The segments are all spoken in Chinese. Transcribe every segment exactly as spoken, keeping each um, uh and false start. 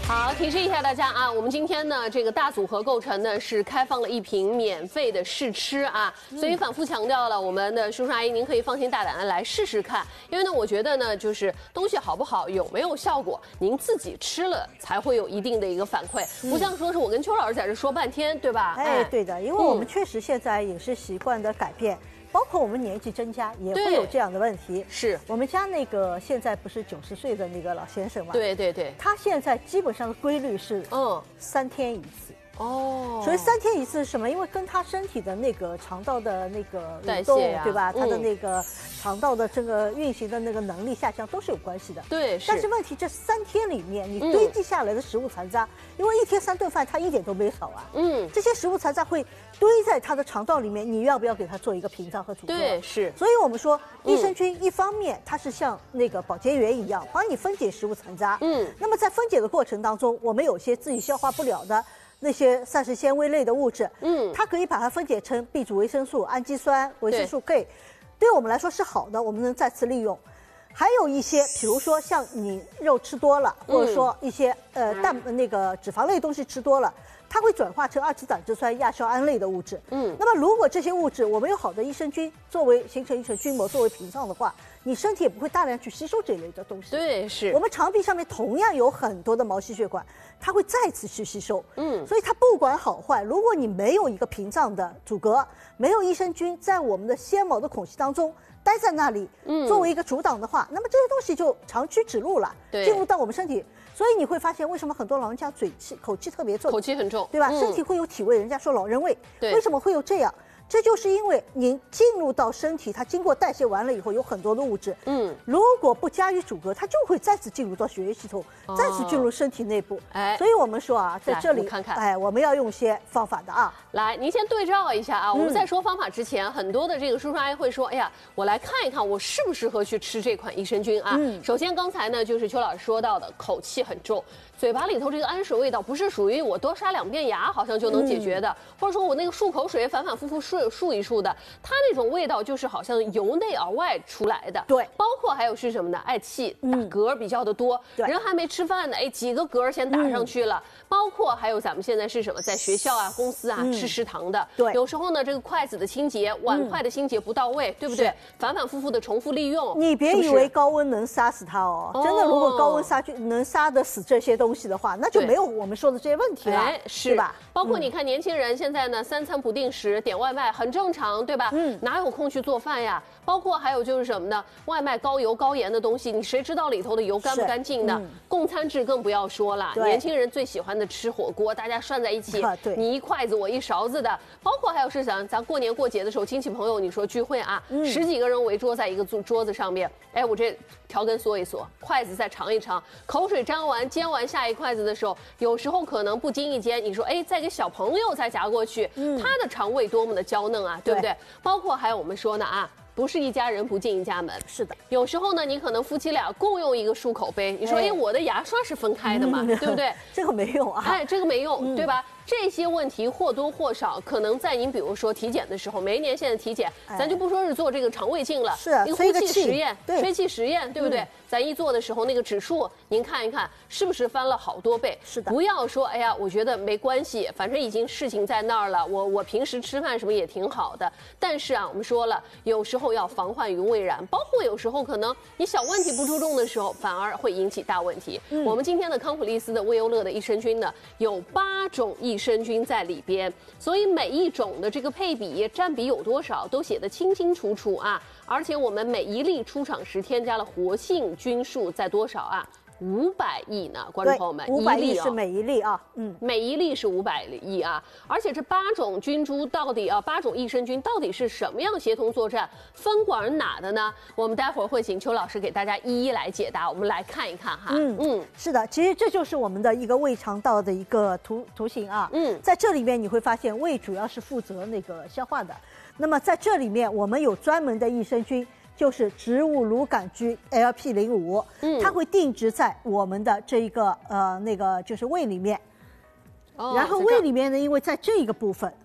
好，提示一下大家啊，我们今天呢这个大组合构成呢是开放了一瓶免费的试吃啊，所以反复强调了我们的叔叔阿姨，您可以放心大胆的来试试看，因为呢我觉得呢就是东西好不好，有没有效果，您自己吃了才会有一定的一个反馈，不像说是我跟邱老师在这说半天，对吧？ 哎，对的，因为我们确实现在饮食习惯的改变。嗯包括我们年纪增加也会有这样的问题。 是我们家那个现在不是九十岁的那个老先生嘛？ 对对对， 他现在基本上的规律是嗯三天一次。哦，所以三天一次是什么？因为跟他身体的那个肠道的那个蠕动，对吧？他的那个肠道的这个运行的那个能力下降都是有关系的。 对， 但是问题这三天里面，你堆积下来的食物残渣，因为一天三顿饭他一点都没少啊。嗯，这些食物残渣会堆在他的肠道里面，你要不要给他做一个屏障和阻隔？ 对，是。 所以我们说，益生菌一方面它是像那个保洁员一样，帮你分解食物残渣。嗯，那么在分解的过程当中，我们有些自己消化不了的。那些膳食纤维类的物质，嗯，它可以把它分解成 B 族维生素、氨基酸、维生素 K， 对我们来说是好的，我们能再次利用。还有一些，比如说像你肉吃多了，或者说一些呃蛋那个脂肪类东西吃多了，它会转化成二级胆汁酸、亚硝胺类的物质。嗯，那么如果这些物质我们有好的益生菌作为形成一层菌膜作为屏障的话，你身体也不会大量去吸收这类的东西。 对，是我们肠壁上面同样有很多的毛细血管，它会再次去吸收。嗯，所以它不管好坏，如果你没有一个屏障的阻隔，没有益生菌在我们的纤毛的孔隙当中待在那里，嗯，作为一个阻挡的话，那么这些东西就长驱直入了，进入到我们身体。所以你会发现，为什么很多老人家嘴气、口气特别重， 口气很重， 对吧？嗯、身体会有体味，人家说老人味， 对， 为什么会有这样？这就是因为您进入到身体，它经过代谢完了以后，有很多的物质，嗯，如果不加以阻隔，它就会再次进入到血液系统，哦、再次进入身体内部。哎，所以我们说啊，在这里看看， 哎，我们要用些方法的啊。 来，您先对照一下啊。我们在说方法之前，嗯、很多的这个叔叔阿姨会说，哎呀，我来看一看我适不适合去吃这款益生菌啊。嗯、首先，刚才呢就是邱老师说到的，口气很重。嘴巴里头这个氨水味道不是属于我多刷两遍牙好像就能解决的，嗯、或者说我那个漱口水反反复复漱漱一漱的，它那种味道就是好像由内而外出来的。 对， 包括还有是什么呢？爱气打嗝比较的多，嗯、人还没吃饭呢，哎，几个嗝先打上去了。嗯、包括还有咱们现在是什么，在学校啊、公司啊、嗯、吃食堂的， 对， 有时候呢这个筷子的清洁、碗筷的清洁不到位，嗯、对不对？反反复复的重复利用， 你别以为高温能杀死它哦，真的，如果高温杀菌能杀得死这些东西。东西的话，那就没有我们说的这些问题了，哎、 是对吧？ 包括你看年轻人现在呢，三餐不定时，点外卖很正常，对吧？嗯，哪有空去做饭呀？包括还有就是什么呢？外卖高油高盐的东西，你谁知道里头的油干不干净的？嗯、供餐制更不要说了，年轻人最喜欢的吃火锅，大家涮在一起，啊、你一筷子我一勺子的。包括还有是想咱过年过节的时候，亲戚朋友你说聚会啊，嗯、十几个人围桌在一个桌桌子上面，哎，我这调羹缩一缩，筷子再尝一尝，口水沾完煎完下一筷子的时候，有时候可能不经意间，你说哎，再给小朋友再夹过去，嗯、他的肠胃多么的娇嫩啊，对不对？包括还有我们说呢啊。不是一家人不进一家门， 是的。 有时候呢，你可能夫妻俩共用一个漱口杯，你说，哎，哎我的牙刷是分开的嘛，嗯、对不对？ 这个没用啊， 哎，这个没用，嗯、对吧？这些问题或多或少，可能在您比如说体检的时候，每一年现在体检，哎、咱就不说是做这个肠胃镜了， 是、啊、 一个呼气实验、 对吹气实验，对不对？嗯、咱一做的时候，那个指数您看一看，是不是翻了好多倍？ 是的。 不要说，哎呀，我觉得没关系，反正已经事情在那儿了，我我平时吃饭什么也挺好的。但是啊，我们说了，有时候要防患于未然，包括有时候可能你小问题不注重的时候，反而会引起大问题。嗯、我们今天的康普利斯的胃优乐的益生菌呢，有八种益生菌在里边，所以每一种的这个配比占比有多少都写得清清楚楚啊！而且我们每一粒出厂时添加了活性菌数在多少啊？五百亿呢，观众朋友们， 五百亿是每一粒啊，嗯， 每一粒是五百亿啊，而且这八种菌株到底啊，八种益生菌到底是什么样协同作战，分管哪的呢？我们待会儿会请邱老师给大家一一来解答，我们来看一看哈。 嗯嗯，是的，其实这就是我们的一个胃肠道的一个图图形啊。嗯，在这里面你会发现，胃主要是负责那个消化的，那么在这里面我们有专门的益生菌。就是植物乳杆菌 L P 零五，嗯，它会定植在我们的这一个呃那个就是胃里面，哦、然后胃里面呢，因为在这一个部分，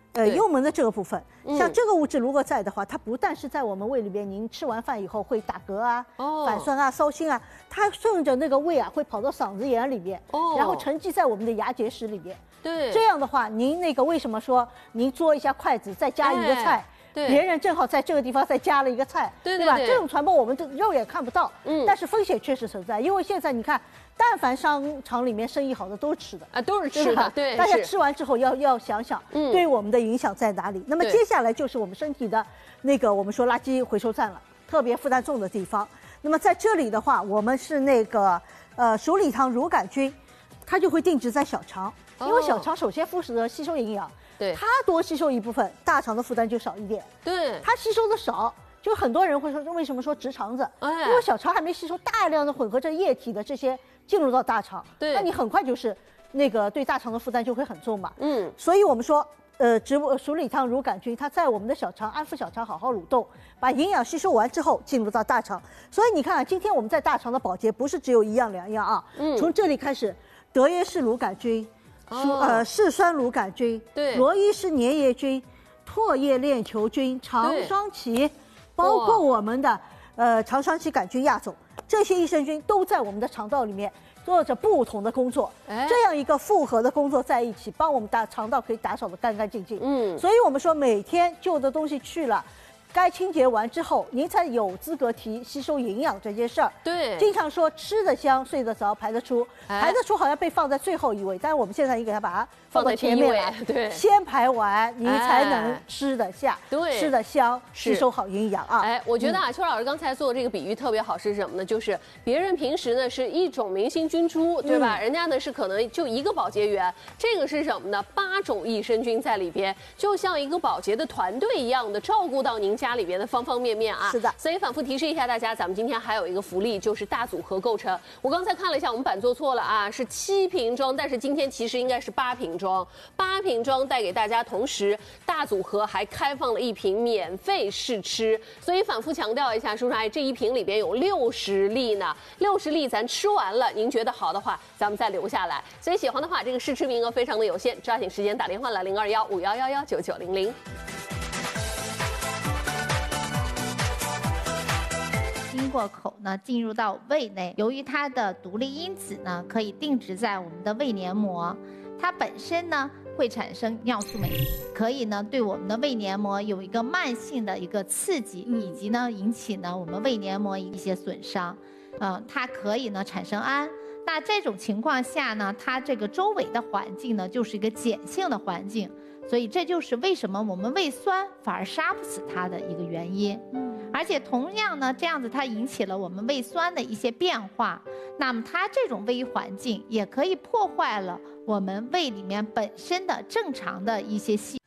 呃，幽门的这个部分，像这个物质如果在的话，它不但是在我们胃里边，您吃完饭以后会打嗝啊、哦、反酸啊、烧心啊，它顺着那个胃啊会跑到嗓子眼里面，哦，然后沉积在我们的牙结石里面。对，这样的话，您那个为什么说您嘬一下筷子再加一个菜？哎对，别人正好在这个地方再加了一个菜，对对吧？这种传播我们这肉眼看不到，嗯，但是风险确实存在，因为现在你看，但凡商场里面生意好的都是吃的啊，都是吃的，对，大家吃完之后要要想想，嗯，对于我们的影响在哪里？那么接下来就是我们身体的那个我们说垃圾回收站了，特别负担重的地方。那么在这里的话，我们是那个呃鼠李糖乳杆菌，它就会定植在小肠，因为小肠首先负责吸收营养。对，它多吸收一部分，大肠的负担就少一点。对，它吸收的少，就很多人会说，为什么说直肠子？哎，因为小肠还没吸收大量的混合着液体的这些进入到大肠，对，那你很快就是那个对大肠的负担就会很重嘛。嗯，所以我们说，呃，植物鼠李糖乳杆菌，它在我们的小肠安抚小肠好好蠕动，把营养吸收完之后进入到大肠。所以你看啊，今天我们在大肠的保洁不是只有一样两样啊，嗯，从这里开始，德约氏乳杆菌。哦、呃，嗜酸乳杆菌，对，罗伊氏粘液菌，唾液链球菌，肠双歧，包括我们的呃肠双歧杆菌亚种，这些益生菌都在我们的肠道里面做着不同的工作，哎，这样一个复合的工作在一起，帮我们打肠道可以打扫得干干净净。嗯，所以我们说每天旧的东西去了。该清洁完之后，您才有资格提吸收营养这件事儿。对，经常说吃得香、睡得着、排得出，哎、排得出好像被放在最后一位，但是我们现在应该把它放到前面来，对，先排完，您才能吃得下，对，吃得香，吸收好营养啊。哎， 我觉得啊，邱老师刚才做的这个比喻特别好，是什么呢？就是别人平时呢是一种明星菌株，对吧？嗯、人家呢是可能就一个保洁员，这个是什么呢？八种益生菌在里边，就像一个保洁的团队一样的照顾到您家里边的方方面面啊，是的，所以反复提示一下大家，咱们今天还有一个福利，就是大组合构成。我刚才看了一下，我们版做错了啊，是七瓶装，但是今天其实应该是八瓶装，八瓶装带给大家，同时大组合还开放了一瓶免费试吃，所以反复强调一下，叔叔阿姨，这一瓶里边有六十粒呢，六十粒咱吃完了，您觉得好的话，咱们再留下来。所以喜欢的话，这个试吃名额非常的有限，抓紧时间打电话了，零二幺五幺幺幺九九零零。 经过口呢，进入到胃内，由于它的独立因子呢，可以定植在我们的胃黏膜，它本身呢会产生尿素酶，可以呢对我们的胃黏膜有一个慢性的一个刺激，嗯、以及呢引起呢我们胃黏膜一些损伤，嗯、呃，它可以呢产生氨。那这种情况下呢，它这个周围的环境呢就是一个碱性的环境，所以这就是为什么我们胃酸反而杀不死它的一个原因。嗯，而且同样呢，这样子它引起了我们胃酸的一些变化，那么它这种胃环境也可以破坏了我们胃里面本身的正常的一些细